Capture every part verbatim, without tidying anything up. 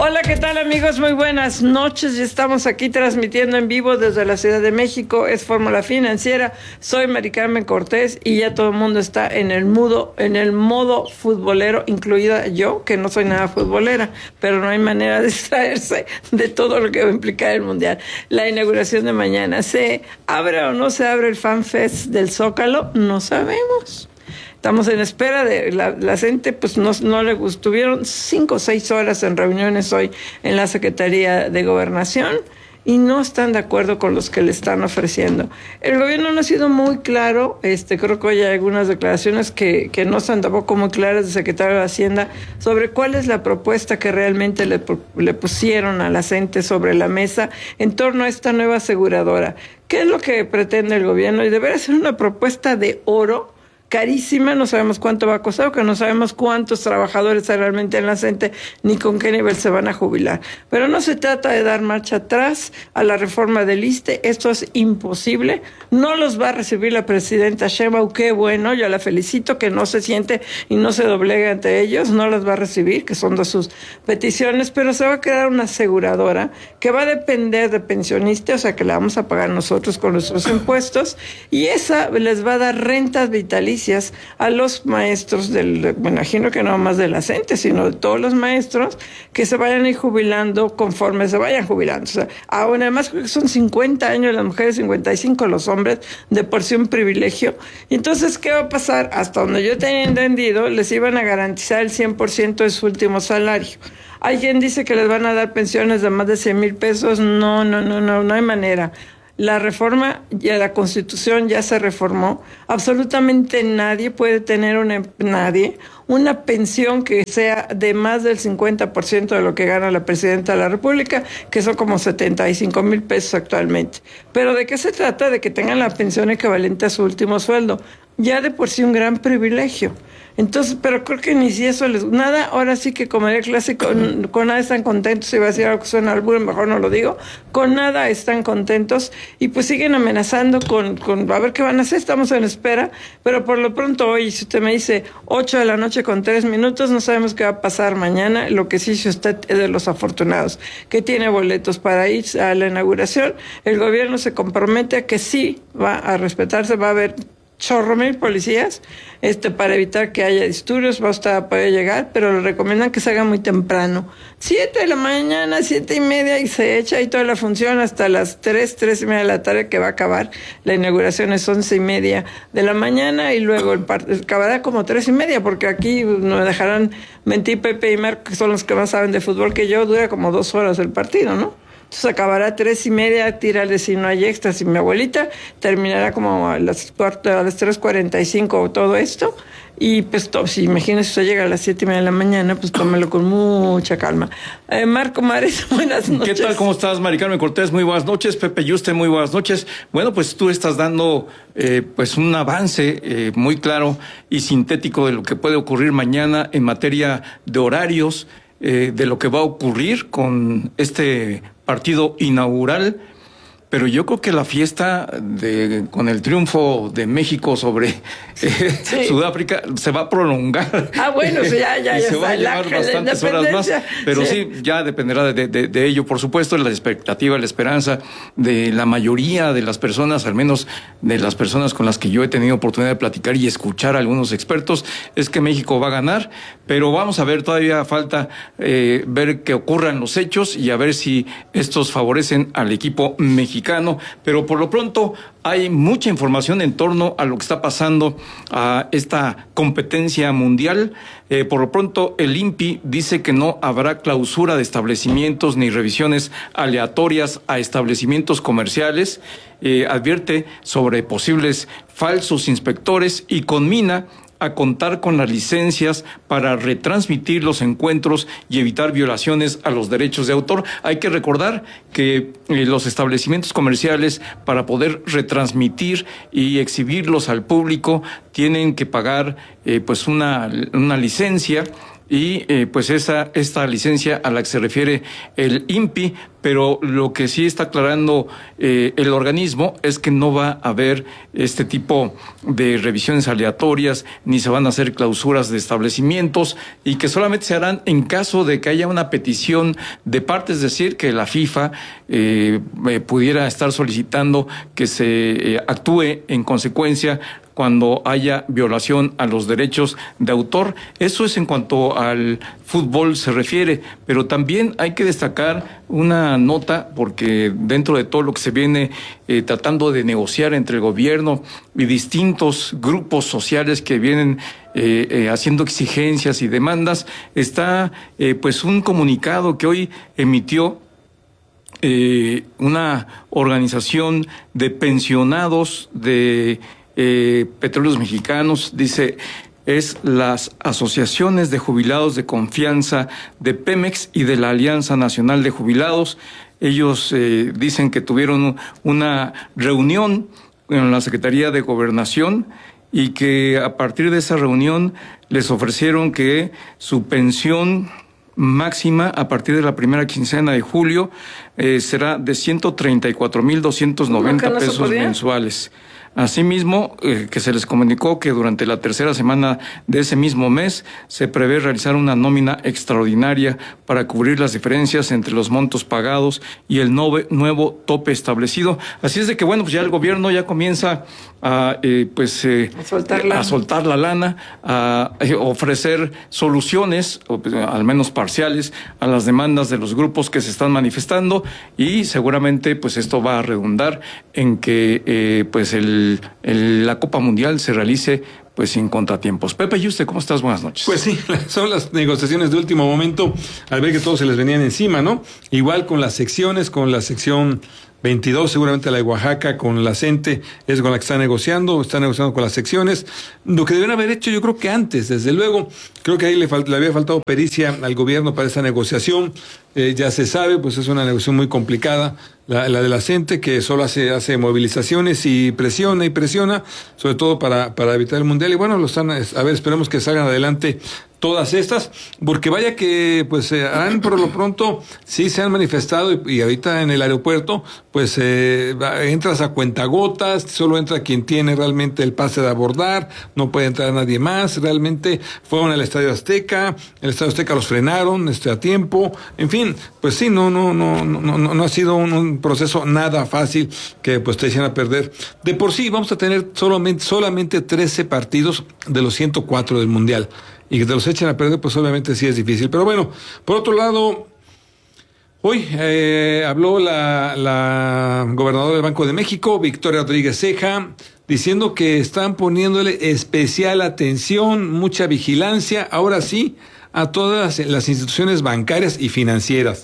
Hola, ¿qué tal, amigos? Muy buenas noches. Ya estamos aquí transmitiendo en vivo desde la Ciudad de México. Es Fórmula Financiera. Soy Mari Carmen Cortés y ya todo el mundo está en el mudo, en el modo futbolero, incluida yo, que no soy nada futbolera, pero no hay manera de distraerse de todo lo que va a implicar el Mundial. La inauguración de mañana, ¿se abre o no se abre el Fan Fest del Zócalo? No sabemos. Estamos en espera de la, la gente, pues no, no le gustó. Tuvieron cinco o seis horas en reuniones hoy en la Secretaría de Gobernación y no están de acuerdo con los que le están ofreciendo. El gobierno no ha sido muy claro, este, creo que hoy hay algunas declaraciones que, que no están tampoco muy claras del secretario de Hacienda sobre cuál es la propuesta que realmente le, le pusieron a la gente sobre la mesa en torno a esta nueva aseguradora. ¿Qué es lo que pretende el gobierno? Y debería ser una propuesta de oro, carísima, no sabemos cuánto va a costar, porque no sabemos cuántos trabajadores hay realmente en la CENTE, ni con qué nivel se van a jubilar. Pero no se trata de dar marcha atrás a la reforma del ISSSTE, esto es imposible, no los va a recibir la presidenta Sheinbaum, qué bueno, yo la felicito, que no se siente y no se doblegue ante ellos, no los va a recibir, que son de sus peticiones, pero se va a crear una aseguradora que va a depender de pensionistas, o sea, que la vamos a pagar nosotros con nuestros impuestos, y esa les va a dar rentas vitalicias a los maestros del, me imagino que no más de la CENTE, sino de todos los maestros que se vayan a ir jubilando conforme se vayan jubilando. O sea, aún además creo que son cincuenta años las mujeres, cincuenta y cinco los hombres, de por sí un privilegio. Y entonces, ¿qué va a pasar? Hasta donde yo tenía entendido, les iban a garantizar el cien por ciento de su último salario. Hay quien dice que les van a dar pensiones de más de cien mil pesos. No, no, no, no, no hay manera. La reforma, ya la Constitución ya se reformó. Absolutamente nadie puede tener una, nadie, una pensión que sea de más del cincuenta por ciento de lo que gana la presidenta de la República, que son como setenta y cinco mil pesos actualmente. Pero ¿de qué se trata? De que tengan la pensión equivalente a su último sueldo. Ya de por sí un gran privilegio. Entonces, pero creo que ni si eso les... Nada, ahora sí que como el clásico, con, con nada están contentos, si va a decir algo que suena al burro, mejor no lo digo, con nada están contentos y pues siguen amenazando con, con a ver qué van a hacer, estamos en espera, pero por lo pronto hoy, si usted me dice ocho de la noche con tres minutos, no sabemos qué va a pasar mañana. Lo que sí, si usted es de los afortunados que tiene boletos para ir a la inauguración, el gobierno se compromete a que sí va a respetarse, va a haber chorro mil policías este para evitar que haya disturbios, va usted a poder llegar, pero le recomiendan que se haga muy temprano, siete de la mañana, siete y media, y se echa ahí toda la función hasta las tres, tres y media de la tarde, que va a acabar. La inauguración es once y media de la mañana y luego el part- acabará como tres y media, porque aquí no me dejarán mentir Pepe y Marco, que son los que más saben de fútbol que yo, dura como dos horas el partido, ¿no? Entonces acabará a tres y media, tírale si no hay extras, y mi abuelita terminará como a las cuarto, a las tres cuarenta y cinco todo esto, y pues to, si imagínese usted llega a las siete y media de la mañana, pues tómelo con mucha calma. Eh, Marco Mares, buenas noches. ¿Qué tal? ¿Cómo estás, Mari Carmen Cortés? Muy buenas noches. Pepe Yuste, muy buenas noches. Bueno, pues tú estás dando eh, pues un avance eh, muy claro y sintético de lo que puede ocurrir mañana en materia de horarios, eh, de lo que va a ocurrir con este partido inaugural, pero yo creo que la fiesta de, con el triunfo de México sobre eh, sí. Sudáfrica se va a prolongar. Ah, bueno, sí, ya, ya, y ya se va a llevar bastantes horas más, pero sí, sí ya dependerá de, de, de ello, por supuesto, la expectativa, la esperanza de la mayoría de las personas, al menos de las personas con las que yo he tenido oportunidad de platicar y escuchar a algunos expertos, es que México va a ganar, pero vamos a ver, todavía falta eh, ver que ocurran los hechos y a ver si estos favorecen al equipo mexicano. Pero por lo pronto hay mucha información en torno a lo que está pasando a esta competencia mundial. Eh, por lo pronto el I N P I dice que no habrá clausura de establecimientos ni revisiones aleatorias a establecimientos comerciales. Eh, advierte sobre posibles falsos inspectores y conmina a contar con las licencias para retransmitir los encuentros y evitar violaciones a los derechos de autor. Hay que recordar que eh, los establecimientos comerciales, para poder retransmitir y exhibirlos al público, tienen que pagar eh, pues una, una licencia. Y eh, pues esa esta licencia a la que se refiere el I N P I pero lo que sí está aclarando eh, el organismo es que no va a haber este tipo de revisiones aleatorias, ni se van a hacer clausuras de establecimientos, y que solamente se harán en caso de que haya una petición de parte, es decir, que la FIFA eh, eh, pudiera estar solicitando que se eh, actúe en consecuencia cuando haya violación a los derechos de autor. Eso es en cuanto al fútbol se refiere, pero también hay que destacar una nota, porque dentro de todo lo que se viene eh, tratando de negociar entre el gobierno y distintos grupos sociales que vienen eh, eh, haciendo exigencias y demandas, está eh, pues un comunicado que hoy emitió eh, una organización de pensionados de Eh, Petróleos Mexicanos. Dice, es las asociaciones de jubilados de confianza de Pemex y de la Alianza Nacional de Jubilados. Ellos eh, dicen que tuvieron una reunión en la Secretaría de Gobernación y que a partir de esa reunión les ofrecieron que su pensión máxima a partir de la primera quincena de julio eh, será de ciento treinta y cuatro mil doscientos noventa no, no pesos mensuales. Asimismo, eh, que se les comunicó que durante la tercera semana de ese mismo mes se prevé realizar una nómina extraordinaria para cubrir las diferencias entre los montos pagados y el nove, nuevo tope establecido. Así es de que, bueno, pues ya el gobierno ya comienza a, eh, pues, eh, a, soltar la... a soltar la lana, a eh, ofrecer soluciones, o, al menos parciales, a las demandas de los grupos que se están manifestando, y seguramente, pues, esto va a redundar en que, eh, pues, el El, el, la Copa Mundial se realice pues sin contratiempos. Pepe, ¿y usted cómo estás? Buenas noches. Pues sí, son las negociaciones de último momento, al ver que todos se les venían encima, ¿no? Igual con las secciones, con la sección veintidós, seguramente la de Oaxaca, con la CENTE, es con la que está negociando, está negociando con las secciones. Lo que debieron haber hecho, yo creo que antes, desde luego, creo que ahí le, fal- le había faltado pericia al gobierno para esta negociación. Eh, ya se sabe, pues es una negociación muy complicada, la, la de la CENTE, que solo hace, hace movilizaciones y presiona y presiona, sobre todo para, para evitar el Mundial. Y bueno, lo están, a ver, esperemos que salgan adelante todas estas, porque vaya que pues eh, han por lo pronto sí se han manifestado, y, y ahorita en el aeropuerto pues eh, entras a cuentagotas, solo entra quien tiene realmente el pase de abordar, no puede entrar nadie más. Realmente fueron al Estadio Azteca, el Estadio Azteca los frenaron este, a tiempo, en fin, pues sí, no, no, no, no, no, no ha sido un, un proceso nada fácil que pues te echen a perder. De por sí vamos a tener solamente, solamente trece partidos de los ciento cuatro del Mundial, y que te los echen a perder, pues obviamente sí es difícil. Pero bueno, por otro lado, hoy eh, habló la, la gobernadora del Banco de México, Victoria Rodríguez Ceja, diciendo que están poniéndole especial atención, mucha vigilancia, ahora sí, a todas las instituciones bancarias y financieras,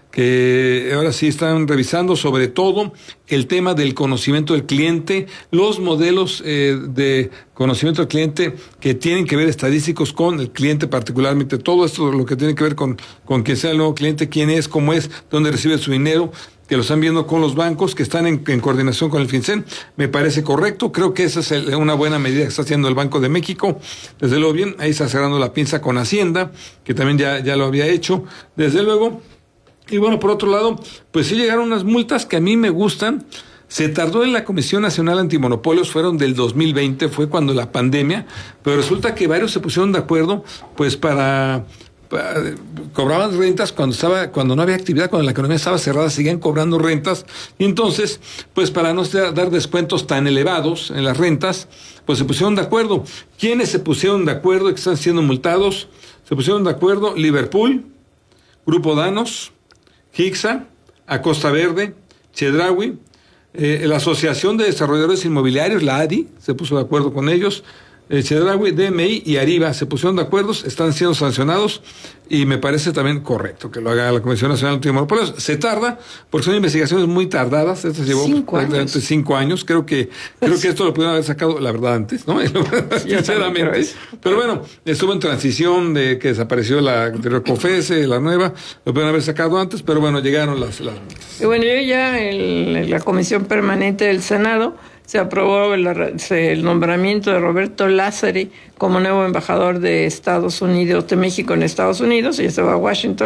que ahora sí están revisando sobre todo el tema del conocimiento del cliente, los modelos eh, de conocimiento del cliente que tienen que ver estadísticos con el cliente particularmente, todo esto lo que tiene que ver con, con quién sea el nuevo cliente, quién es, cómo es, dónde recibe su dinero, que lo están viendo con los bancos, que están en, en coordinación con el FinCEN, me parece correcto. Creo que esa es el, una buena medida que está haciendo el Banco de México. Desde luego bien, ahí está cerrando la pinza con Hacienda, que también ya, ya lo había hecho, desde luego. Y bueno, por otro lado, pues sí llegaron unas multas que a mí me gustan. Se tardó en la Comisión Nacional Antimonopolios, fueron del dos mil veinte, fue cuando la pandemia, pero resulta que varios se pusieron de acuerdo, pues para, para cobraban rentas cuando estaba, cuando no había actividad, cuando la economía estaba cerrada, seguían cobrando rentas, y entonces, pues para no dar descuentos tan elevados en las rentas, pues se pusieron de acuerdo. ¿Quiénes se pusieron de acuerdo y que están siendo multados? Se pusieron de acuerdo Liverpool, Grupo Danos, Hixa, Acosta Verde, Chedraui, eh, la Asociación de Desarrolladores Inmobiliarios, la A D I, se puso de acuerdo con ellos, eh, Chedraui, D M I y Arriba se pusieron de acuerdo, están siendo sancionados, y me parece también correcto que lo haga la Comisión Nacional Antimonopolios. Se tarda, porque son investigaciones muy tardadas, esto llevó cinco años. cinco años, creo que creo que esto lo pudieron haber sacado, la verdad, antes, ¿no? Sinceramente. Pero bueno, estuvo en transición de que desapareció la anterior COFESE, la nueva, lo pudieron haber sacado antes, pero bueno, llegaron las... las... Y bueno, yo ya en la Comisión Permanente del Senado se aprobó el, el nombramiento de Roberto Lázari como nuevo embajador de Estados Unidos, de México en Estados Unidos, y ya se va a Washington,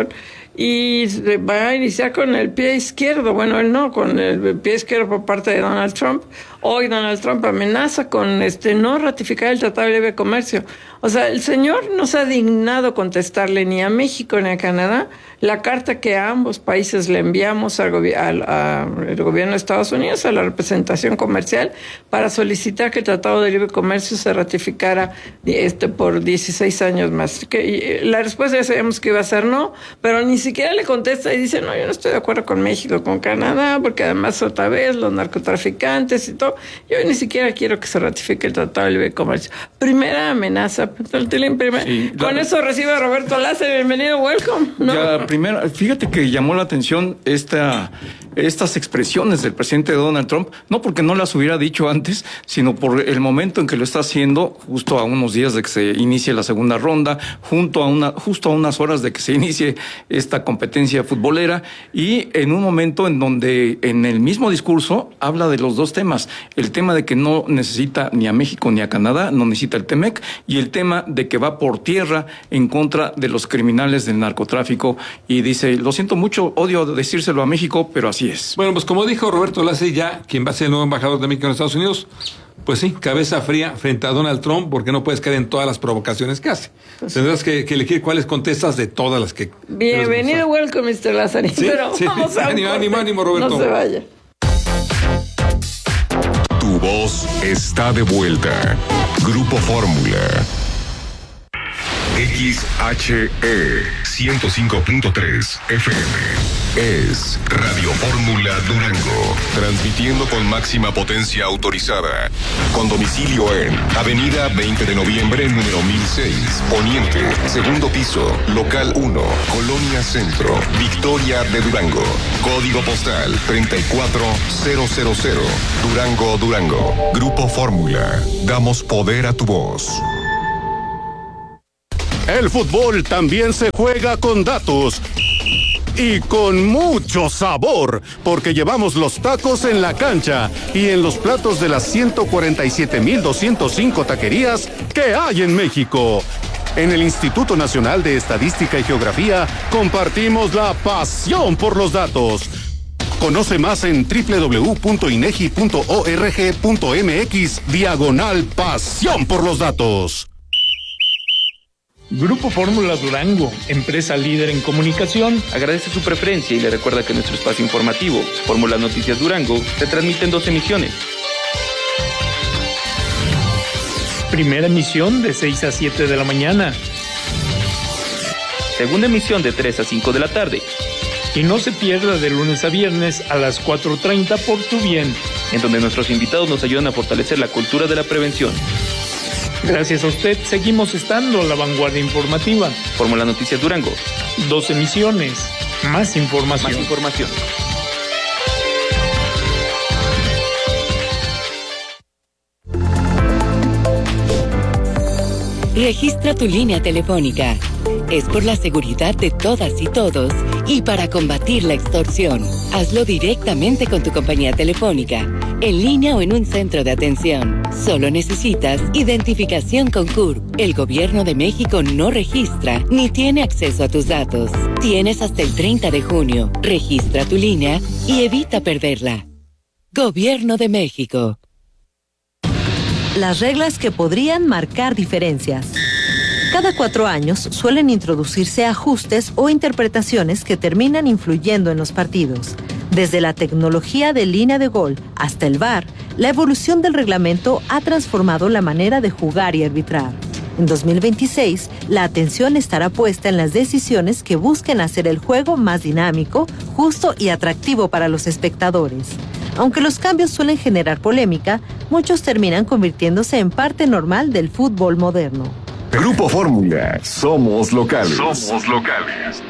y va a iniciar con el pie izquierdo. Bueno, él no, con el pie izquierdo por parte de Donald Trump. Hoy Donald Trump amenaza con este no ratificar el Tratado de Libre Comercio. O sea, el señor no se ha dignado contestarle ni a México ni a Canadá la carta que a ambos países le enviamos al, gobi- al, al gobierno de Estados Unidos, a la representación comercial, para solicitar que el Tratado de Libre Comercio se ratificara este, por dieciséis años más. Que, la respuesta ya sabíamos que iba a ser no, pero ni siquiera le contesta y dice, no, yo no estoy de acuerdo con México, con Canadá, porque además otra vez los narcotraficantes y todo. Yo ni siquiera quiero que se ratifique el Tratado de Libre Comercio. Primera amenaza. Primer, sí, con la, eso recibe a Roberto Lázaro. Bienvenido, welcome. ¿No? Ya, primero, fíjate que llamó la atención esta, estas expresiones del presidente Donald Trump, no porque no las hubiera dicho antes, sino por el momento en que lo está haciendo, justo a unos días de que se inicie la segunda ronda, junto a una, justo a unas horas de que se inicie esta competencia futbolera, y en un momento en donde en el mismo discurso habla de los dos temas, el tema de que no necesita ni a México ni a Canadá, no necesita el Temec, y el tema de que va por tierra en contra de los criminales del narcotráfico, y dice, lo siento mucho, odio decírselo a México, pero así es. Bueno, pues como dijo Roberto Lázaro, ya quien va a ser el nuevo embajador de México en Estados Unidos, pues sí, cabeza fría frente a Donald Trump, porque no puedes caer en todas las provocaciones que hace. Pues tendrás que, que elegir cuáles contestas de todas las que... Bienvenido, welcome, mister Lázaro. Sí, pero sí. Vamos a ánimo, ánimo, ánimo, Roberto. No se vaya. Tu voz está de vuelta. Grupo Fórmula. X H E ciento cinco punto tres F M es Radio Fórmula Durango, transmitiendo con máxima potencia autorizada, con domicilio en Avenida veinte de noviembre, número mil seis, Poniente, segundo piso, local uno, Colonia Centro, Victoria de Durango, código postal treinta y cuatro mil, Durango, Durango. Grupo Fórmula, damos poder a tu voz. El fútbol también se juega con datos y con mucho sabor, porque llevamos los tacos en la cancha y en los platos de las ciento cuarenta y siete mil doscientas cinco taquerías que hay en México. En el Instituto Nacional de Estadística y Geografía compartimos la pasión por los datos. Conoce más en doble u doble u doble u punto inegi punto org punto mx diagonal pasión por los datos. Grupo Fórmula Durango, empresa líder en comunicación, agradece su preferencia y le recuerda que nuestro espacio informativo, Fórmula Noticias Durango, se transmite en dos emisiones. Primera emisión de seis a siete de la mañana. Segunda emisión de tres a cinco de la tarde. Y no se pierda de lunes a viernes a las cuatro treinta por Tu Bien, en donde nuestros invitados nos ayudan a fortalecer la cultura de la prevención. Gracias a usted, seguimos estando a la vanguardia informativa. Fórmula Noticias Durango. Dos emisiones, más información. Más información. Registra tu línea telefónica. Es por la seguridad de todas y todos y para combatir la extorsión. Hazlo directamente con tu compañía telefónica, en línea o en un centro de atención. Solo necesitas identificación con C U R P. El Gobierno de México no registra ni tiene acceso a tus datos. Tienes hasta el treinta de junio. Registra tu línea y evita perderla. Gobierno de México. Las reglas que podrían marcar diferencias. Cada cuatro años suelen introducirse ajustes o interpretaciones que terminan influyendo en los partidos. Desde la tecnología de línea de gol hasta el V A R, la evolución del reglamento ha transformado la manera de jugar y arbitrar. En dos mil veintiséis, la atención estará puesta en las decisiones que busquen hacer el juego más dinámico, justo y atractivo para los espectadores. Aunque los cambios suelen generar polémica, muchos terminan convirtiéndose en parte normal del fútbol moderno. Grupo Fórmula, somos locales. Somos locales.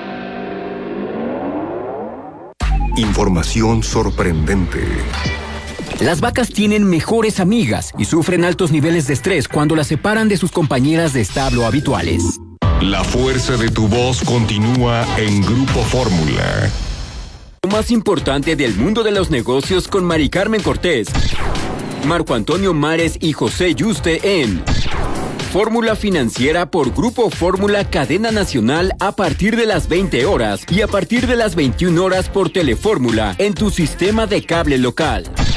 Información sorprendente. Las vacas tienen mejores amigas y sufren altos niveles de estrés cuando las separan de sus compañeras de establo habituales. La fuerza de tu voz continúa en Grupo Fórmula. Lo más importante del mundo de los negocios con Mari Carmen Cortés, Marco Antonio Mares y José Yuste en Fórmula Financiera por Grupo Fórmula Cadena Nacional a partir de las veinte horas y a partir de las veintiuna horas por Telefórmula en tu sistema de cable local.